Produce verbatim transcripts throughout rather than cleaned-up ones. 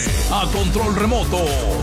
A control remoto.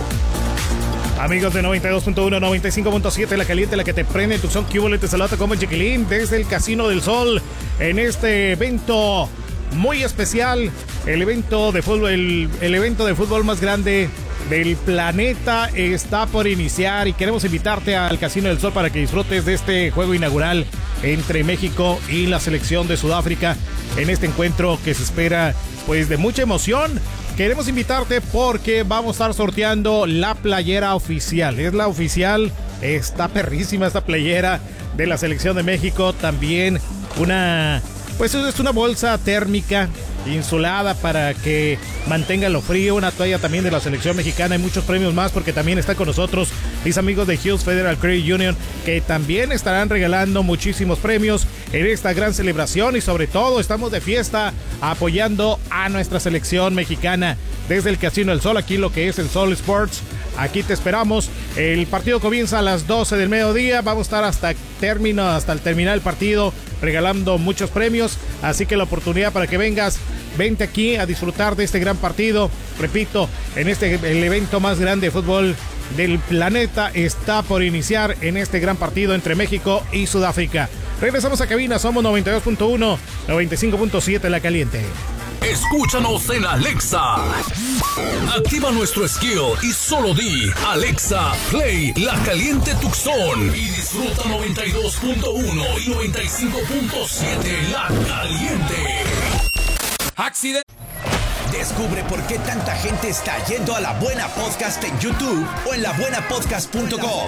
Amigos de noventa y dos punto uno, noventa y cinco punto siete, La Caliente, la que te prende, Tucson, Cubole, te saluda como el Chiquilín desde el Casino del Sol en este evento muy especial, el evento de fútbol, el, el evento de fútbol más grande del planeta está por iniciar y queremos invitarte al Casino del Sol para que disfrutes de este juego inaugural entre México y la selección de Sudáfrica en este encuentro que se espera pues de mucha emoción. Queremos invitarte porque vamos a estar sorteando la playera oficial. Es la oficial, está perrísima esta playera de la selección de México. También una, pues es una bolsa térmica insulada para que mantenga lo frío, una toalla también de la selección mexicana y muchos premios más porque también está con nosotros mis amigos de Hughes Federal Credit Union que también estarán regalando muchísimos premios en esta gran celebración y sobre todo estamos de fiesta apoyando a nuestra selección mexicana desde el Casino del Sol, aquí lo que es el Sol Sports. Aquí te esperamos. El partido comienza a las doce del mediodía. Vamos a estar hasta término, hasta el terminar el partido, regalando muchos premios. Así que la oportunidad para que vengas, vente aquí a disfrutar de este gran partido. Repito, en este el evento más grande de fútbol del planeta está por iniciar en este gran partido entre México y Sudáfrica. Regresamos a cabina, somos noventa y dos punto uno, noventa y cinco punto siete La Caliente. Escúchanos en Alexa. Activa nuestro skill y solo di Alexa, play La Caliente Tucson y disfruta noventa y dos punto uno y noventa y cinco punto siete La Caliente. Accidente. Descubre por qué tanta gente está yendo a La Buena Podcast en YouTube o en la buena podcast punto com.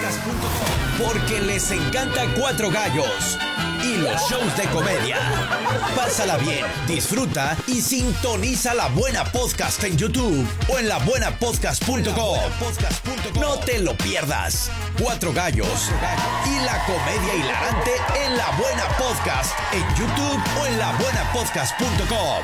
Porque les encanta Cuatro Gallos y los shows de comedia. Pásala bien, disfruta y sintoniza La Buena Podcast en YouTube o en la buena podcast punto com. No te lo pierdas. Cuatro Gallos y la comedia hilarante en La Buena Podcast en YouTube o en la buena podcast punto com.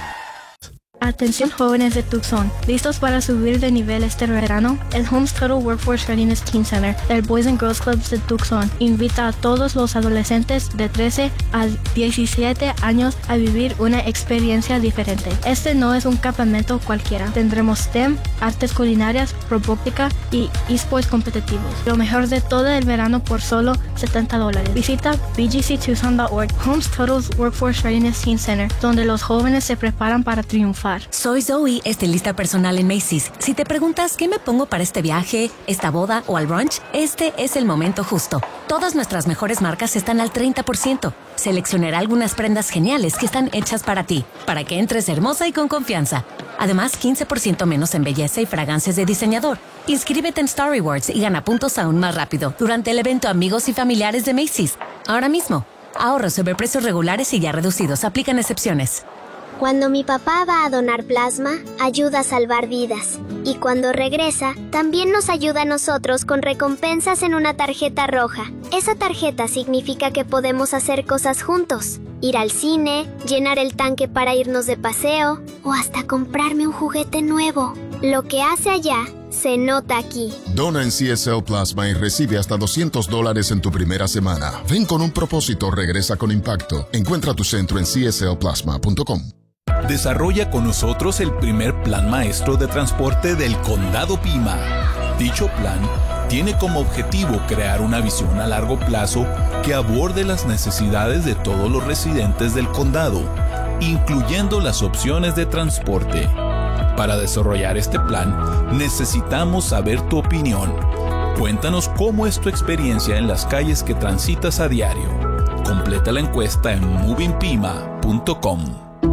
Atención jóvenes de Tucson, ¿listos para subir de nivel este verano? El Holmes Total Workforce Readiness Teen Center del Boys and Girls Clubs de Tucson invita a todos los adolescentes de trece a diecisiete años a vivir una experiencia diferente. Este no es un campamento cualquiera. Tendremos STEM, artes culinarias, robótica y esports competitivos. Lo mejor de todo el verano por solo setenta dólares. Visita b g c tucson punto org, Holmes Total Workforce Readiness Teen Center, donde los jóvenes se preparan para triunfar. Soy Zoe, estilista personal en Macy's. Si te preguntas qué me pongo para este viaje, esta boda o al brunch, este es el momento justo. Todas nuestras mejores marcas están al treinta por ciento. Seleccionaré algunas prendas geniales que están hechas para ti, para que entres hermosa y con confianza. Además, quince por ciento menos en belleza y fragancias de diseñador. Inscríbete en Star Rewards y gana puntos aún más rápido durante el evento Amigos y Familiares de Macy's. Ahora mismo, ahorros sobre precios regulares y ya reducidos. Aplican excepciones. Cuando mi papá va a donar plasma, ayuda a salvar vidas. Y cuando regresa, también nos ayuda a nosotros con recompensas en una tarjeta roja. Esa tarjeta significa que podemos hacer cosas juntos. Ir al cine, llenar el tanque para irnos de paseo, o hasta comprarme un juguete nuevo. Lo que hace allá, se nota aquí. Dona en C S L Plasma y recibe hasta doscientos dólares en tu primera semana. Ven con un propósito, regresa con impacto. Encuentra tu centro en c s l plasma punto com. Desarrolla con nosotros el primer plan maestro de transporte del Condado Pima. Dicho plan tiene como objetivo crear una visión a largo plazo que aborde las necesidades de todos los residentes del condado, incluyendo las opciones de transporte. Para desarrollar este plan, necesitamos saber tu opinión. Cuéntanos cómo es tu experiencia en las calles que transitas a diario. Completa la encuesta en moving pima punto com.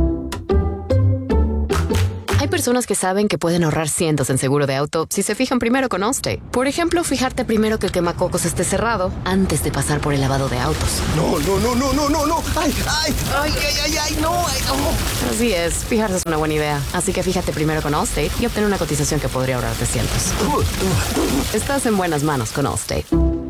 Hay personas que saben que pueden ahorrar cientos en seguro de auto si se fijan primero con Allstate. Por ejemplo, fijarte primero que el quemacocos esté cerrado antes de pasar por el lavado de autos. No, no, no, no, no, no, no. Ay, ay, ay, ay, ay, ay, no, ay, no. Así es, fijarse es una buena idea. Así que fíjate primero con Allstate y obtén una cotización que podría ahorrarte cientos. Estás en buenas manos con Allstate.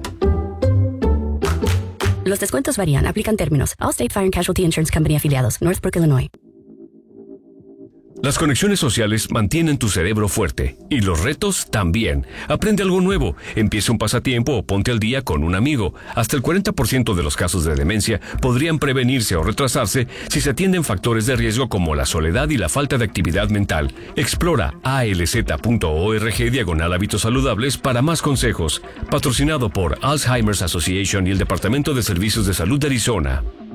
Los descuentos varían, aplican términos. Allstate Fire and Casualty Insurance Company afiliados, Northbrook, Illinois. Las conexiones sociales mantienen tu cerebro fuerte y los retos también. Aprende algo nuevo, empieza un pasatiempo o ponte al día con un amigo. Hasta el cuarenta por ciento de los casos de demencia podrían prevenirse o retrasarse si se atienden factores de riesgo como la soledad y la falta de actividad mental. Explora alz.org diagonal hábitos saludables para más consejos. Patrocinado por Alzheimer's Association y el Departamento de Servicios de Salud de Arizona.